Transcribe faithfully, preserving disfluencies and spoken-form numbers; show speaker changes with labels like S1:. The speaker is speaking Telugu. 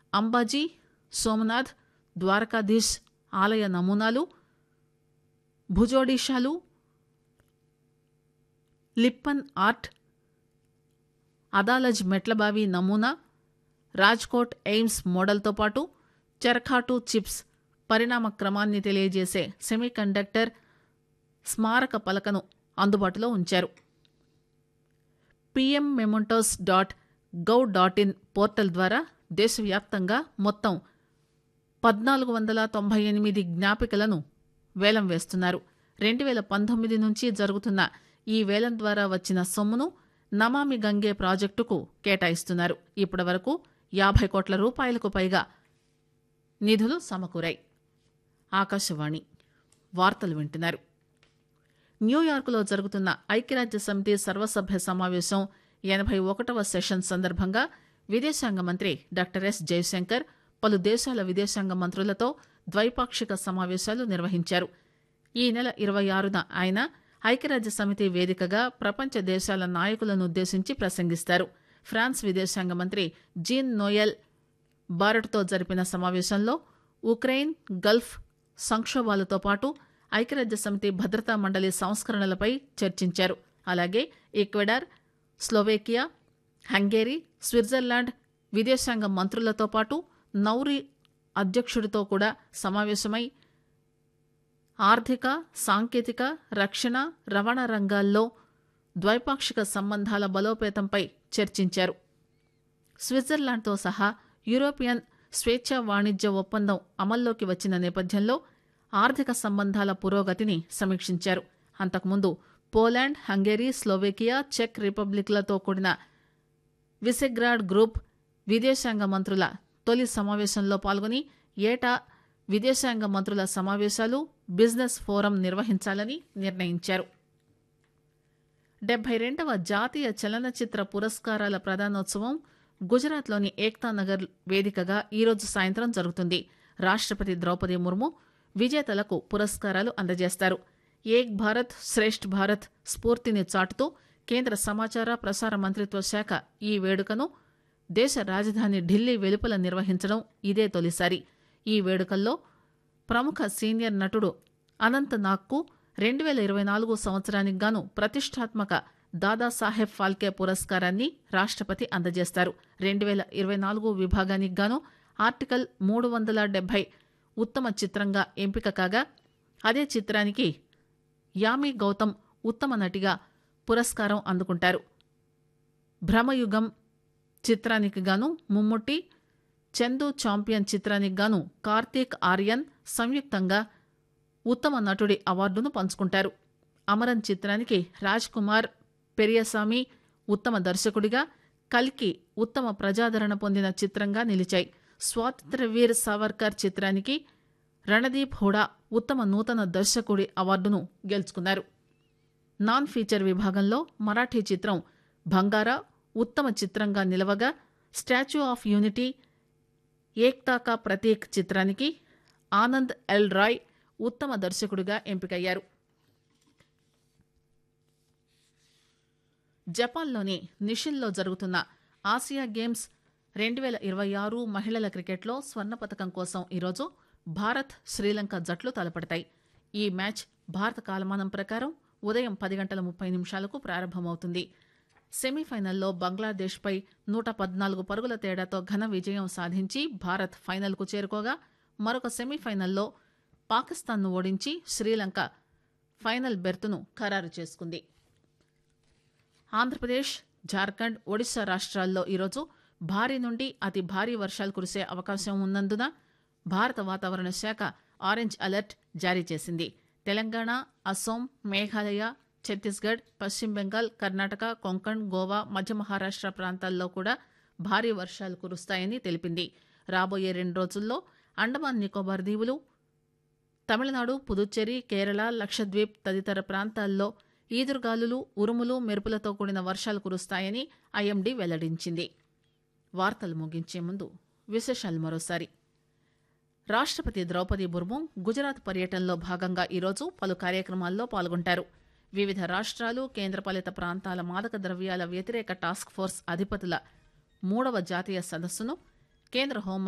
S1: అంబాజీ, సోమనాథ్, ద్వారకాధీశ్ ఆలయ నమూనాలు, భుజోడిషాలు, లిప్పన్ ఆర్ట్, అదాలజ్ మెట్లబావి నమూనా, రాజ్కోట్ ఎయిమ్స్ మోడల్తో పాటు చెర్ఖాటు చిప్స్ పరిణామ క్రమాన్ని తెలియజేసే సెమీకండక్టర్ స్మారక పలకను అందుబాటులో ఉంచారు. PM mementos dot gov dot in portal ద్వారా దేశవ్యాప్తంగా మొత్తం పద్నాలుగు వందల తొంభై ఎనిమిది జ్ఞాపికలను వేలం వేస్తున్నారు. రెండు వేల పంతొమ్మిది నుంచి జరుగుతున్న ఈ వేలం ద్వారా వచ్చిన సొమ్మును నమామి గంగే ప్రాజెక్టుకు కేటాయిస్తున్నారు. ఇప్పటి వరకు యాభై కోట్ల రూపాయలకు పైగా నిధులు సమకూరాయి. ఆకాశవాణి వార్తలు వింటున్నారు. న్యూయార్క్లో జరుగుతున్న ఐక్యరాజ్య సమితి సర్వసభ్య సమావేశం ఎనభై ఒకటవ సెషన్ సందర్భంగా విదేశాంగ మంత్రి డాక్టర్ ఎస్ జయశంకర్ పలు దేశాల విదేశాంగ మంత్రులతో ద్వైపాక్షిక సమావేశాలు నిర్వహించారు. ఈ నెల ఇరవై ఆరున ఆయన ఐక్యరాజ్య సమితి వేదికగా ప్రపంచ దేశాల నాయకులను ఉద్దేశించి ప్రసంగిస్తారు. ఫ్రాన్స్ విదేశాంగ మంత్రి జీన్ నోయెల్ బారెట్తో జరిపిన సమావేశంలో ఉక్రెయిన్, గల్ఫ్ సంక్షోభాలతో పాటు ఐక్యరాజ్య సమితి భద్రతా మండలి సంస్కరణలపై చర్చించారు. అలాగే ఈక్వెడార్, స్లోవేకియా, హంగేరీ, స్విట్జర్లాండ్ విదేశాంగ మంత్రులతో పాటు నౌరీ అధ్యక్షుడితో కూడా సమావేశమై ఆర్థిక, సాంకేతిక, రక్షణ, రవాణా రంగాల్లో ద్వైపాక్షిక సంబంధాల బలోపేతంపై చర్చించారు. స్విట్జర్లాండ్తో సహా యూరోపియన్ స్వేచ్ఛా వాణిజ్య ఒప్పందం అమల్లోకి వచ్చిన నేపథ్యంలో ఆర్థిక సంబంధాల పురోగతిని సమీక్షించారు. అంతకుముందు పోలాండ్, హంగేరీ, స్లోవేకియా, చెక్ రిపబ్లిక్లతో కూడిన విసెగ్రాడ్ గ్రూప్ విదేశాంగ మంత్రుల తొలి సమావేశంలో పాల్గొని ఏటా విదేశాంగ మంత్రుల సమావేశాలు, బిజినెస్ ఫోరం నిర్వహించాలని నిర్ణయించారు. డెబ్బై రెండవ జాతీయ చలనచిత్ర పురస్కారాల ప్రదానోత్సవం గుజరాత్లోని ఏక్తా నగర్ వేదికగా ఈరోజు సాయంత్రం జరుగుతుంది. రాష్టపతి ద్రౌపది ముర్ము విజేతలకు పురస్కారాలు అందజేస్తారు. ఏక్ భారత్ శ్రేష్ఠ్ భారత్ స్ఫూర్తిని చాటుతూ కేంద్ర సమాచార ప్రసార మంత్రిత్వ శాఖ ఈ వేడుకను దేశ రాజధాని ఢిల్లీ వెలుపల నిర్వహించడం ఇదే తొలిసారి. ఈ వేడుకల్లో ప్రముఖ సీనియర్ నటుడు అనంత్ నాగ్కు రెండు వేల ఇరవై నాలుగు సంవత్సరానికి గాను ప్రతిష్టాత్మక దాదాసాహెబ్ ఫాల్కే పురస్కారాన్ని రాష్టపతి అందజేస్తారు. రెండు వేల ఇరవై నాలుగు విభాగానికి గాను ఆర్టికల్ మూడు వందల డెబ్బై ఉత్తమ చిత్రంగా ఎంపిక కాగా, అదే చిత్రానికి యామి గౌతమ్ ఉత్తమ నటిగా పురస్కారం అందుకుంటారు. భ్రమయుగం చిత్రానికి గాను ముమ్ముట్టి, చందు చాంపియన్ చిత్రానికి గాను కార్తీక్ ఆర్యన్ సంయుక్తంగా ఉత్తమ నటుడి అవార్డును పంచుకుంటారు. అమరన్ చిత్రానికి రాజ్ కుమార్ పెరియసామి ఉత్తమ దర్శకుడిగా, కల్కి ఉత్తమ ప్రజాదరణ పొందిన చిత్రంగా నిలిచాయి. స్వాతంత్ర్యవీర్ సావర్కర్ చిత్రానికి రణదీప్ హుడా ఉత్తమ నూతన దర్శకుడి అవార్డును గెలుచుకున్నారు. నాన్ ఫీచర్ విభాగంలో మరాఠీ చిత్రం బంగారా ఉత్తమ చిత్రంగా నిలవగా, స్టాచ్యూ ఆఫ్ యూనిటీ, ఏక్తా కా ప్రతీక్ చిత్రానికి ఆనంద్ ఎల్ రాయ్ ఉత్తమ దర్శకుడిగా ఎంపికయ్యారు. జపాన్లోని నిషిన్లో జరుగుతున్న ఆసియా గేమ్స్ రెండు వేల ఇరవై ఆరు మహిళల క్రికెట్లో స్వర్ణ పతకం కోసం ఈరోజు భారత్, శ్రీలంక జట్లు తలపడతాయి. ఈ మ్యాచ్ భారత కాలమానం ప్రకారం ఉదయం పది గంటల ముప్పై నిమిషాలకు ప్రారంభమవుతుంది. సెమీఫైనల్లో బంగ్లాదేశ్పై నూట పద్నాలుగు పరుగుల తేడాతో ఘన విజయం సాధించి భారత్ ఫైనల్కు చేరుకోగా, మరొక సెమీఫైనల్లో పాకిస్తాన్ను ఓడించి శ్రీలంక ఫైనల్ బెర్తును ఖరారు చేసుకుంది. ఆంధ్రప్రదేశ్, జార్ఖండ్, ఒడిశా రాష్ట్రాల్లో ఈరోజు భారీ నుండి అతి భారీ వర్షాలు కురిసే అవకాశం ఉన్నందున భారత వాతావరణ శాఖ ఆరెంజ్ అలర్ట్ జారీ చేసింది. తెలంగాణ, అస్సోం, మేఘాలయ, ఛత్తీస్గఢ్, పశ్చిమ బెంగాల్, కర్ణాటక, కొంకణ్, గోవా, మధ్య మహారాష్ట్ర ప్రాంతాల్లో కూడా భారీ వర్షాలు కురుస్తాయని తెలిపింది. రాబోయే రెండు రోజుల్లో అండమాన్ నికోబార్ దీవులు, తమిళనాడు, పుదుచ్చేరి, కేరళ, లక్షద్వీప్ తదితర ప్రాంతాల్లో ఈదురుగాలులు, ఉరుములు, మెరుపులతో కూడిన వర్షాలు కురుస్తాయని ఐఎండీ వెల్లడించింది. వార్తలు ముగించే ముందు విశేషాలు మరోసారి. రాష్టపతి ద్రౌపది ముర్ము గుజరాత్ పర్యటనలో భాగంగా ఈరోజు పలు కార్యక్రమాల్లో పాల్గొంటారు. వివిధ రాష్ట్రాలు, కేంద్రపాలిత ప్రాంతాల మాదక ద్రవ్యాల వ్యతిరేక టాస్క్ ఫోర్స్ అధిపతుల మూడవ జాతీయ సదస్సును కేంద్ర హోం